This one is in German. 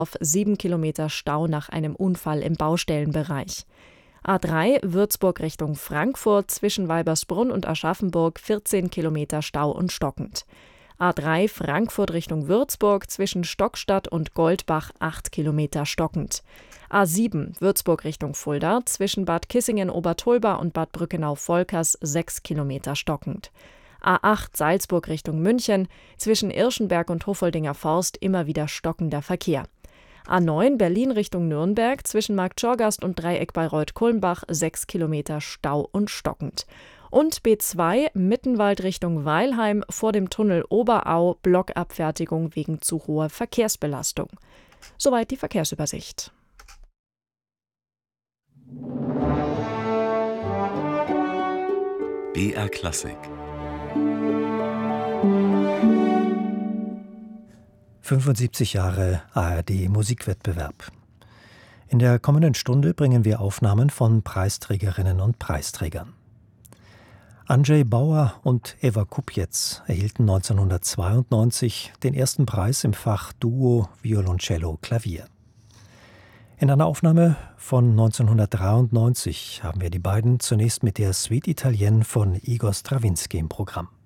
auf 7 Kilometer Stau nach einem Unfall im Baustellenbereich. A3 Würzburg Richtung Frankfurt zwischen Weibersbrunn und Aschaffenburg 14 Kilometer Stau und stockend. A3 Frankfurt Richtung Würzburg zwischen Stockstadt und Goldbach 8 Kilometer stockend. A7 Würzburg Richtung Fulda zwischen Bad Kissingen-Obertolba und Bad Brückenau-Volkers 6 Kilometer stockend. A8 Salzburg Richtung München zwischen Irschenberg und Hofoldinger Forst immer wieder stockender Verkehr. A9 Berlin Richtung Nürnberg zwischen Marktschorgast und Dreieck Bayreuth-Kulmbach 6 Kilometer Stau und stockend. Und B2 Mittenwald Richtung Weilheim vor dem Tunnel Oberau Blockabfertigung wegen zu hoher Verkehrsbelastung. Soweit die Verkehrsübersicht. BR Klassik 75 Jahre ARD-Musikwettbewerb. In der kommenden Stunde bringen wir Aufnahmen von Preisträgerinnen und Preisträgern. Andrzej Bauer und Eva Kupiec erhielten 1992 den ersten Preis im Fach Duo Violoncello-Klavier. In einer Aufnahme von 1993 haben wir die beiden zunächst mit der Suite Italienne von Igor Strawinsky im Programm.